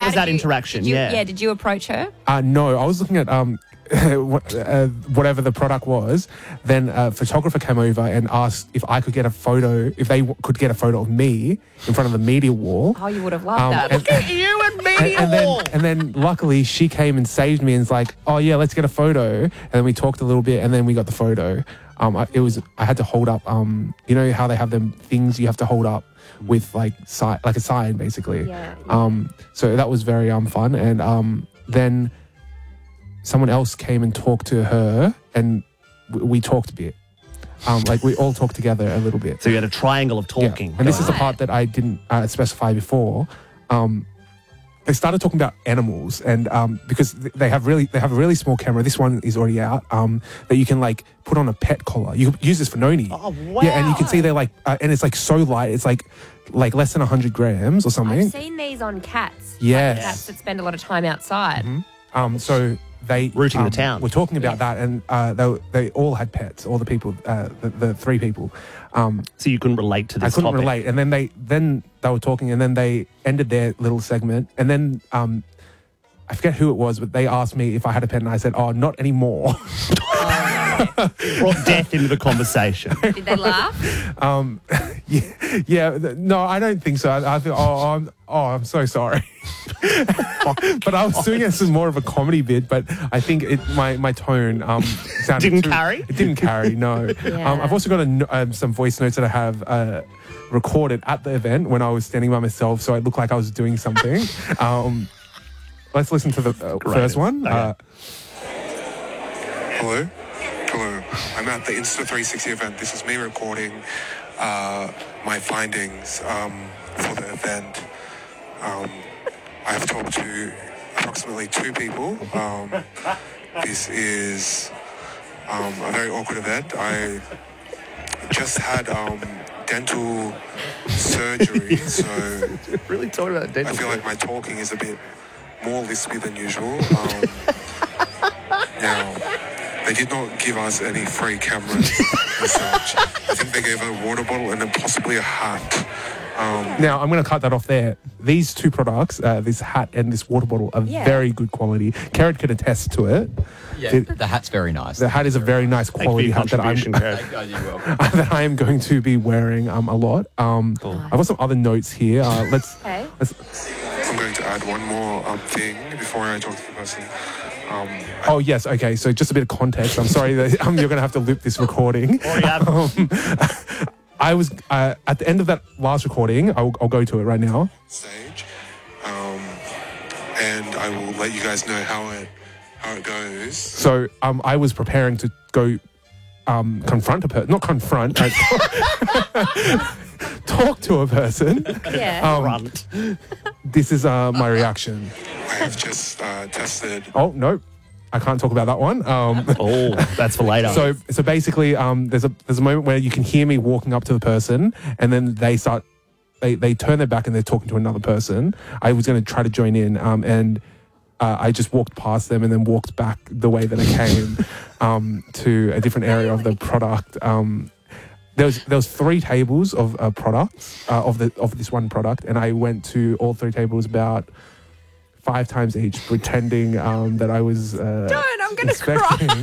was that interaction? Did you approach her? No, I was looking at whatever the product was. Then a photographer came over and asked if I could get a photo, if they could get a photo of me in front of the media wall. Oh, you would have loved that. Look at you and media wall. And then luckily she came and saved me and was like, oh yeah, let's get a photo. And then we talked a little bit and then we got the photo. I had to hold up, you know how they have them things you have to hold up with like a sign basically. Yeah. So that was very fun. And then someone else came and talked to her and we talked a bit. Like we all talked together a little bit. So you had a triangle of talking. Yeah. And this is the part that I didn't specify before. They started talking about animals, and because they have a really small camera. This one is already out. That you can like put on a pet collar. You use this for Noni. Oh wow! Yeah, and you can see they're like, and it's like so light. It's like less than 100 grams or something. I've seen these on cats. Yes. Like cats that spend a lot of time outside. Mm-hmm. So they rooting the town. We're talking about that, and they all had pets. All the people, the three people. So you couldn't relate to this I couldn't topic. relate, and then they were talking, and then they ended their little segment, and then I forget who it was, but they asked me if I had a pet, and I said, "Oh, not anymore." Brought death into the conversation. Did they laugh? No, I don't think so. I feel, I'm so sorry. But I was doing it as more of a comedy bit, but I think my tone sounded Didn't carry? It didn't carry, no. Yeah. I've also got some voice notes that I have recorded at the event when I was standing by myself, so it looked like I was doing something. Let's listen to the first one. Okay. Hello? I'm at the Insta360 event. This is me recording my findings for the event. I have talked to approximately 2 people. This is a very awkward event. I just had dental surgery, so Really talking about dental. I feel like my talking is a bit more lispy than usual. Now, they did not give us any free cameras and such. I think they gave a water bottle and then possibly a hat. Now, I'm going to cut that off there. These 2 products, this hat and this water bottle, are very good quality. Carrot could attest to it. Yeah, the hat's very nice. The hat is a very nice quality hat that You're welcome. that I am going to be wearing a lot. I've got some other notes here. Let's I'm going to add one more thing before I talk to the person. Oh, yes. Okay. So just a bit of context. I'm sorry that you're going to have to loop this recording. I was at the end of that last recording. I'll go to it right now. Stage, and I will let you guys know how it goes. So I was preparing to go confront a person. Not confront. Talk to a person. Yeah. This is my reaction. I have just tested. Oh, no. I can't talk about that one. Oh, that's for later. So basically, there's a moment where you can hear me walking up to the person, and then they turn their back and they're talking to another person. I was going to try to join in, and I just walked past them and then walked back the way that I came to a different area of the product. There was 3 tables of products of this one product, and I went to all 3 tables about 5 times each, pretending that I was I'm going to cry.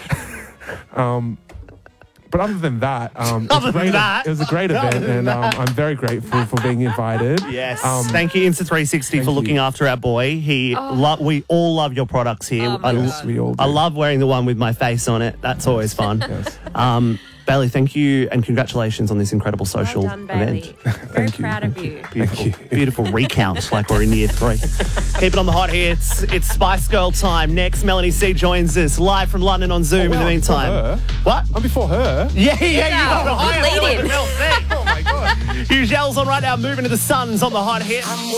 But other than that, it was a great event, and I'm very grateful for being invited. Yes. Thank you, Insta360, for looking after our boy. We all love your products here. Oh my God. We all do. I love wearing the one with my face on it. That's always fun. Yes. Bailey, thank you and congratulations on this incredible social Well done, Bailey. event. Very proud of you. Beautiful recount, like we're in year 3. Keep it on the hot hits. It's Spice Girl time. Next, Melanie C joins us live from London on Zoom in the meantime. What? I'm before her. Yeah, you got a higher lead in. Oh my God. Huge L's on right now, moving to the Suns on the hot hit.